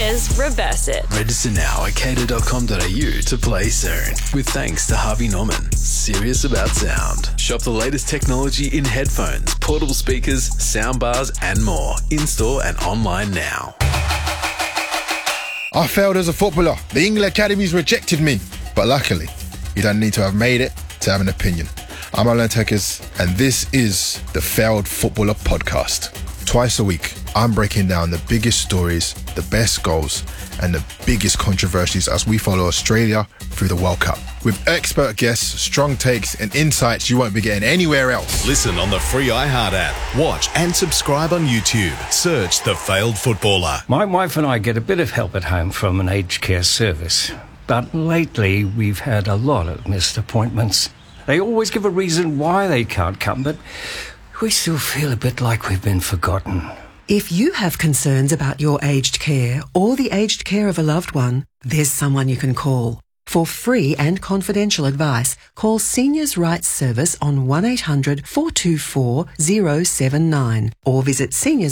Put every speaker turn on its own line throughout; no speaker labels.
Cater's Reverse It.
Register now at cater.com.au to play soon. With thanks to Harvey Norman. Serious about sound. Shop the latest technology in headphones, portable speakers, soundbars and more. In-store and online now.
I failed as a footballer. The England Academies rejected me. But luckily, you don't need to have made it to have an opinion. I'm Alan Tekers, and this is the Failed Footballer Podcast. Twice a week, I'm breaking down the biggest stories, the best goals, and the biggest controversies as we follow Australia through the World Cup. With expert guests, strong takes, and insights you won't be getting anywhere else.
Listen on the free iHeart app. Watch and subscribe on YouTube. Search The Failed Footballer.
My wife and I get a bit of help at home from an aged care service. But lately, we've had a lot of missed appointments. They always give a reason why they can't come, but we still feel a bit like we've been forgotten.
If you have concerns about your aged care or the aged care of a loved one, there's someone you can call. For free and confidential advice, call Seniors' Rights Service on 1800 424 079 or visit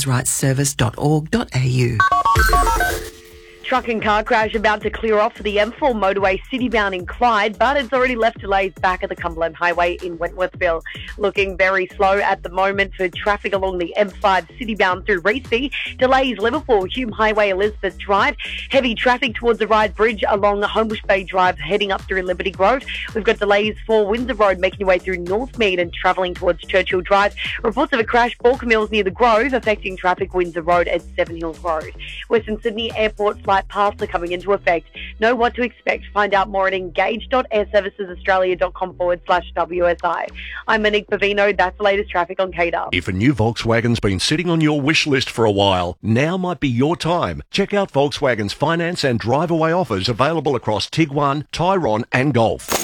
seniorsrightsservice.org.au.
Truck and car crash about to clear off for the M4 motorway citybound in Clyde, but it's already left delays back at the Cumberland Highway in Wentworthville. Looking very slow at the moment for traffic along the M5 citybound through Raceby. Delays Liverpool, Hume Highway, Elizabeth Drive. Heavy traffic towards the Ryde Bridge along Homebush Bay Drive heading up through Liberty Grove. We've got delays for Windsor Road making your way through Northmead and travelling towards Churchill Drive. Reports of a crash, Balcombe Mills near the Grove, affecting traffic Windsor Road at Seven Hills Road. Western Sydney Airport flight paths are coming into effect. Know what to expect. Find out more at engage.airservicesaustralia.com/WSI. I'm Monique Bavino. That's the latest traffic on Cater.
If a new Volkswagen's been sitting on your wish list for a while, now might be your time. Check out Volkswagen's finance and drive-away offers available across Tiguan, Tyrone and Golf.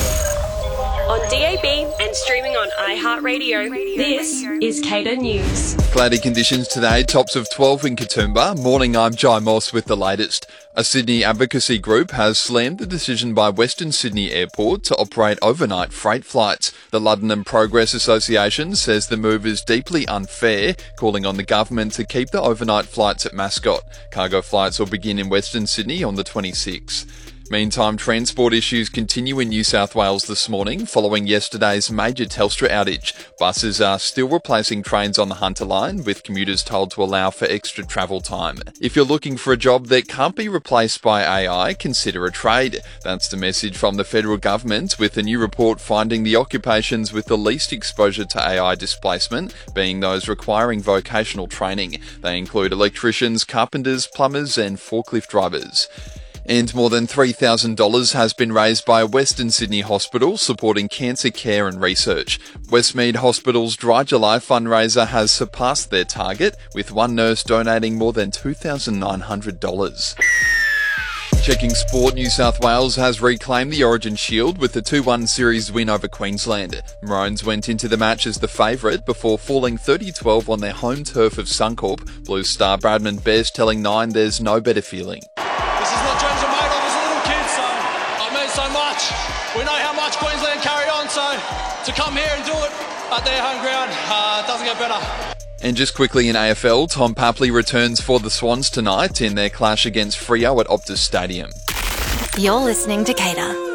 On DAB and streaming on iHeartRadio, this is Cater News.
Cloudy conditions today, tops of 12 in Katoomba. Morning, I'm Jai Moss with the latest. A Sydney advocacy group has slammed the decision by Western Sydney Airport to operate overnight freight flights. The London and Progress Association says the move is deeply unfair, calling on the government to keep the overnight flights at Mascot. Cargo flights will begin in Western Sydney on the 26th. Meantime, transport issues continue in New South Wales this morning following yesterday's major Telstra outage. Buses are still replacing trains on the Hunter line, with commuters told to allow for extra travel time. If you're looking for a job that can't be replaced by AI, consider a trade. That's the message from the federal government, with a new report finding the occupations with the least exposure to AI displacement being those requiring vocational training. They include electricians, carpenters, plumbers and forklift drivers. And more than $3,000 has been raised by a Western Sydney hospital supporting cancer care and research. Westmead Hospital's Dry July fundraiser has surpassed their target, with one nurse donating more than $2,900. Checking sport, New South Wales has reclaimed the Origin Shield with a 2-1 series win over Queensland. Maroons went into the match as the favourite before falling 30-12 on their home turf of Suncorp. Blues star Bradman Best telling Nine there's no better feeling.
This is what dreams are made of as a little kid, so it means so much. We know how much Queensland carry on, so to come here and do it at their home ground, doesn't get better.
And just quickly in AFL, Tom Papley returns for the Swans tonight in their clash against Freo at Optus Stadium.
You're listening to Cater.